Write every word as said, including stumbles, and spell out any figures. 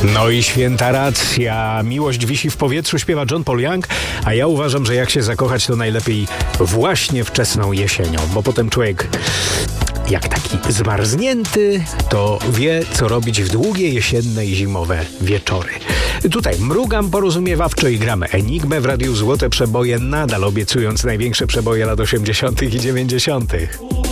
No i święta racja. Miłość wisi w powietrzu, śpiewa John Paul Young, a ja uważam, że jak się zakochać, to najlepiej właśnie wczesną jesienią, bo potem człowiek jak taki zmarznięty, to wie, co robić w długie jesienne i zimowe wieczory. Tutaj mrugam porozumiewawczo i gramy Enigmę w Radiu Złote Przeboje, nadal obiecując największe przeboje lat osiemdziesiątych i dziewięćdziesiątych.